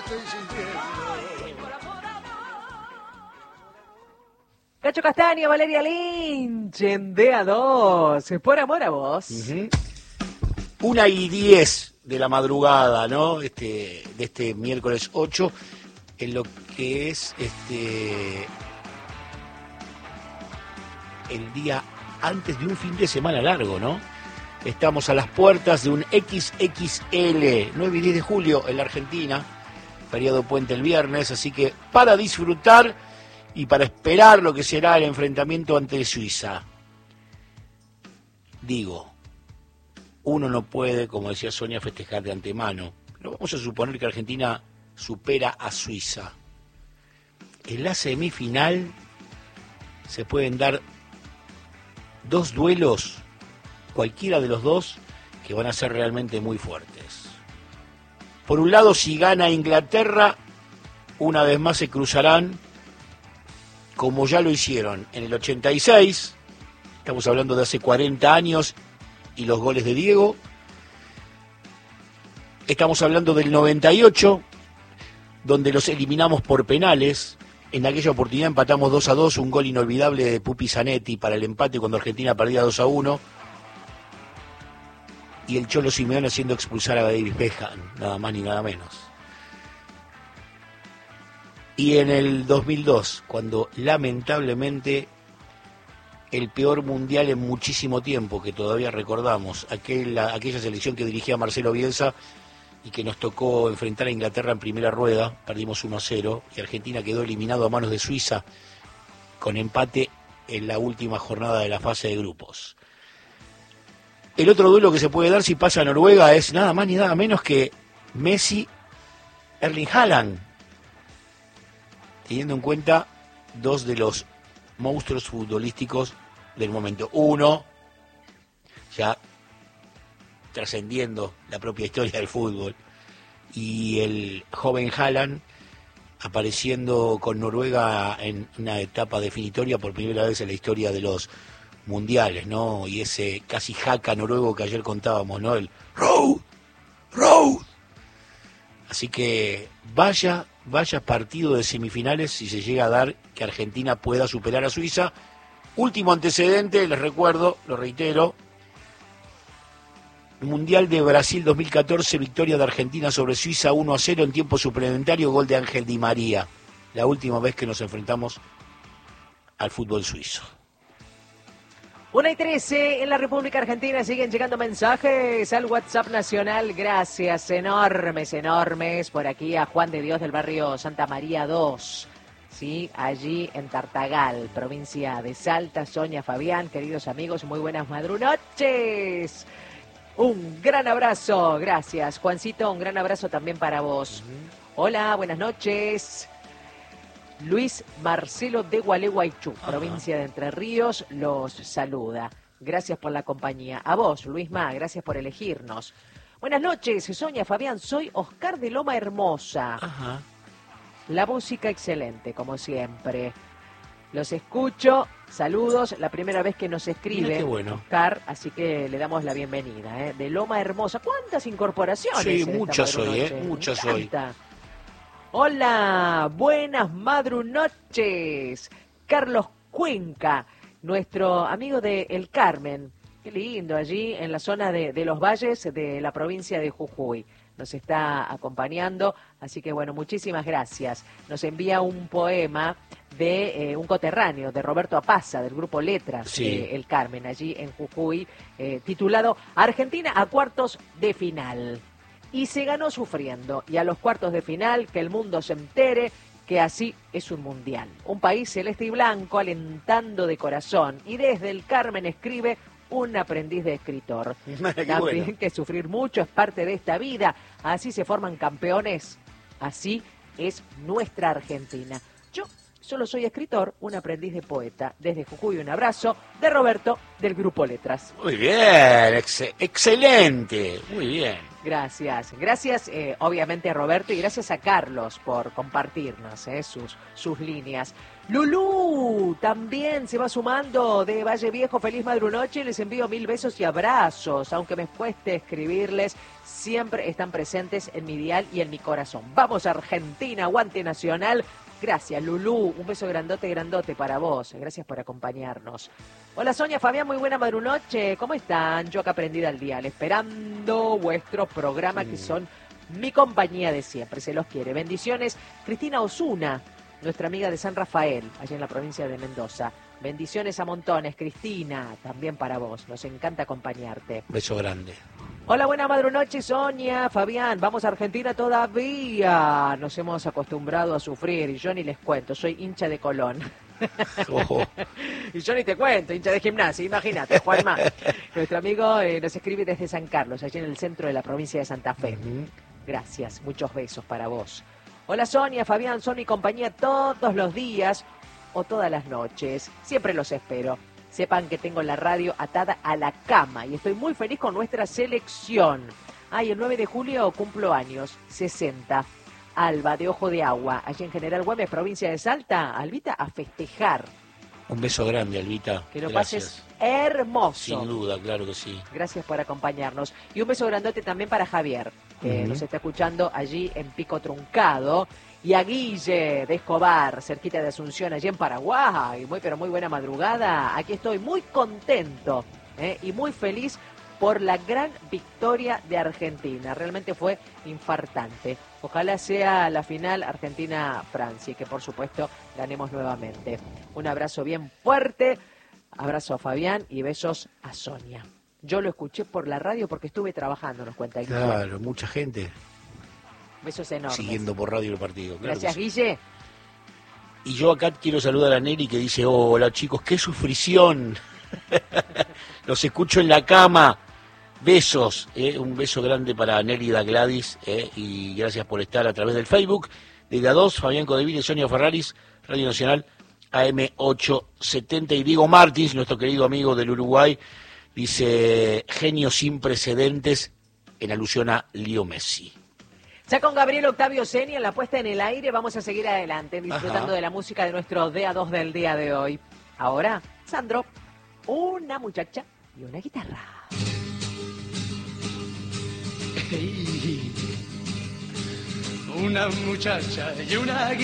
estoy sintiendo. Cacho Castaño, Valeria Lynch, en DA2, por amor a vos. 1:10 de la madrugada, ¿no? De este miércoles 8, en lo que es el día antes de un fin de semana largo, ¿no? Estamos a las puertas de un XXL, 9 y 10 de julio en la Argentina, feriado puente el viernes, así que para disfrutar y para esperar lo que será el enfrentamiento ante Suiza. Digo, uno no puede, como decía Sonia, festejar de antemano. Pero vamos a suponer que Argentina supera a Suiza. En la semifinal se pueden dar dos duelos, cualquiera de los dos, que van a ser realmente muy fuertes. Por un lado, si gana Inglaterra, una vez más se cruzarán, como ya lo hicieron en el 86, estamos hablando de hace 40 años, y los goles de Diego. Estamos hablando del 98, donde los eliminamos por penales. En aquella oportunidad empatamos 2-2, un gol inolvidable de Pupi Zanetti para el empate cuando Argentina perdía 2-1. Y el Cholo Simeone haciendo expulsar a David Beckham, nada más ni nada menos. Y en el 2002, cuando lamentablemente el peor mundial en muchísimo tiempo, que todavía recordamos, aquella selección que dirigía Marcelo Bielsa y que nos tocó enfrentar a Inglaterra en primera rueda, perdimos 1-0 y Argentina quedó eliminado a manos de Suiza con empate en la última jornada de la fase de grupos. El otro duelo que se puede dar si pasa a Noruega es nada más ni nada menos que Messi, Erling Haaland, teniendo en cuenta dos de los monstruos futbolísticos del momento. Uno, ya trascendiendo la propia historia del fútbol, y el joven Haaland apareciendo con Noruega en una etapa definitoria por primera vez en la historia de los mundiales, ¿no? Y ese casi jaca noruego que ayer contábamos, ¿no? El road. Así que vaya partido de semifinales si se llega a dar que Argentina pueda superar a Suiza. Último antecedente, les recuerdo, lo reitero, Mundial de Brasil 2014, victoria de Argentina sobre Suiza 1-0 en tiempo suplementario, gol de Ángel Di María. La última vez que nos enfrentamos al fútbol suizo. 1:13 en la República Argentina, siguen llegando mensajes al WhatsApp nacional, gracias enormes por aquí a Juan de Dios del barrio Santa María 2, ¿sí? Allí en Tartagal, provincia de Salta. Sonia, Fabián, queridos amigos, muy buenas madrunoches. Un gran abrazo, gracias Juancito, un gran abrazo también para vos. Hola, buenas noches. Luis Marcelo de Gualeguaychú, provincia de Entre Ríos, los saluda. Gracias por la compañía. A vos, Luisma, gracias por elegirnos. Buenas noches, Sonia, Fabián, soy Oscar de Loma Hermosa. Ajá. La música excelente, como siempre. Los escucho, saludos, la primera vez que nos escribe bueno. Oscar, así que le damos la bienvenida. De Loma Hermosa, ¿cuántas incorporaciones? Sí, muchas hoy, muchas hoy. Hola, buenas madrunoches. Carlos Cuenca, nuestro amigo de El Carmen. Qué lindo, allí en la zona de los valles de la provincia de Jujuy. Nos está acompañando, así que bueno, muchísimas gracias. Nos envía un poema de un coterráneo, de Roberto Apaza, del grupo Letras, sí. El Carmen, allí en Jujuy, titulado Argentina a cuartos de final. Y se ganó sufriendo, y a los cuartos de final, que el mundo se entere que así es un mundial. Un país celeste y blanco, alentando de corazón, y desde El Carmen escribe un aprendiz de escritor. También bueno. Que sufrir mucho es parte de esta vida, así se forman campeones, así es nuestra Argentina. Yo solo soy escritor, un aprendiz de poeta. Desde Jujuy un abrazo de Roberto, del grupo Letras. Muy bien, excelente, muy bien. Gracias. Gracias, obviamente, a Roberto y gracias a Carlos por compartirnos sus líneas. Lulú también se va sumando de Valle Viejo. Feliz madrunoche. Les envío 1000 besos y abrazos. Aunque me cueste escribirles, siempre están presentes en mi dial y en mi corazón. Vamos, Argentina, aguante nacional. Gracias, Lulú. Un beso grandote, grandote para vos. Gracias por acompañarnos. Hola, Sonia, Fabián, muy buena madrunoche. ¿Cómo están? Yo acá prendida al dial, esperando vuestro programa, que son mi compañía de siempre. Se los quiere. Bendiciones. Cristina Osuna, nuestra amiga de San Rafael, allá en la provincia de Mendoza. Bendiciones a montones, Cristina, también para vos. Nos encanta acompañarte. Beso grande. Hola, buena madrunoche, Sonia, Fabián. Vamos a Argentina todavía. Nos hemos acostumbrado a sufrir y yo ni les cuento. Soy hincha de Colón. Oh. Y yo ni te cuento, hincha de Gimnasia, imagínate, Juanma. Nuestro amigo nos escribe desde San Carlos, allí en el centro de la provincia de Santa Fe. Gracias, muchos besos para vos. Hola, Sonia, Fabián, son mi compañía todos los días o todas las noches. Siempre los espero. Sepan que tengo la radio atada a la cama y estoy muy feliz con nuestra selección. Ay, el 9 de julio cumplo años, 60. Alba, de Ojo de Agua, allí en General Güemes, provincia de Salta. Albita, a festejar. Un beso grande, Albita. Que lo Gracias. pases hermoso. Sin duda, claro que sí. Gracias por acompañarnos. Y un beso grandote también para Javier, que nos está escuchando allí en Pico Truncado. Y a Guille de Escobar, cerquita de Asunción, allí en Paraguay. Pero muy buena madrugada. Aquí estoy muy contento y muy feliz por la gran victoria de Argentina. Realmente fue infartante. Ojalá sea la final Argentina-Francia y que, por supuesto, ganemos nuevamente. Un abrazo bien fuerte. Abrazo a Fabián y besos a Sonia. Yo lo escuché por la radio porque estuve trabajando, nos cuenta Guille. Claro, mucha gente. Besos enormes. Siguiendo por radio el partido. Claro. Gracias, Guille. Y yo acá quiero saludar a Nelly que dice, hola chicos, qué sufrición. Los escucho en la cama. Besos. Un beso grande para Nelly da Gladys. Y gracias por estar a través del Facebook. De la 2, Fabián Codeville, Sonia Ferraris, Radio Nacional, AM870. Y Diego Martins, nuestro querido amigo del Uruguay, dice, genio sin precedentes, en alusión a Leo Messi. Ya con Gabriel Octavio Seni en la puesta en el aire, vamos a seguir adelante disfrutando de la música de nuestro DA2 del día de hoy. Ahora, Sandro, una muchacha y una guitarra. Una muchacha y una guitarra.